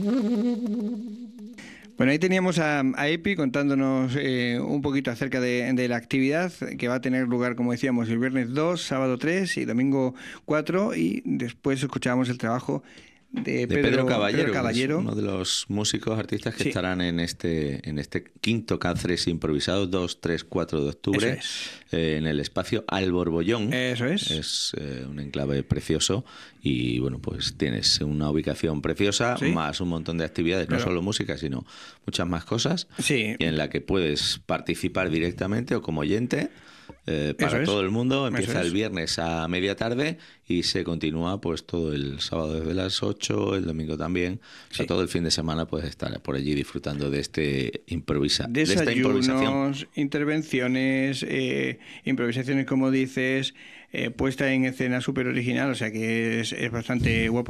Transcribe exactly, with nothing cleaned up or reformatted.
Bueno, ahí teníamos a, a Epi contándonos eh, un poquito acerca de, de la actividad que va a tener lugar, como decíamos, el viernes dos, sábado tres y domingo cuatro, y después escuchábamos el trabajo de De Pedro Pedro, Caballero, Pedro que es Caballero. uno de los músicos artistas que Sí, estarán en este en este quinto Cáceres Improvisados, dos, tres, cuatro de eso octubre, es. eh, en el espacio Al Borbollón. Eso es. Es eh, un enclave precioso y bueno, pues tienes una ubicación preciosa, Sí, más un montón de actividades, no claro. solo música, sino muchas más cosas, Sí, y en la que puedes participar directamente o como oyente. Eh, eso para es. todo el mundo, Eso empieza es. el viernes a media tarde y se continúa pues todo el sábado desde las ocho, el domingo también. O sea, Sí. todo el fin de semana puedes estar por allí disfrutando de este improvisa, de esta improvisación. Desayunos, intervenciones, eh, improvisaciones, como dices, eh, puesta en escena súper original, o sea que es, es bastante guapo.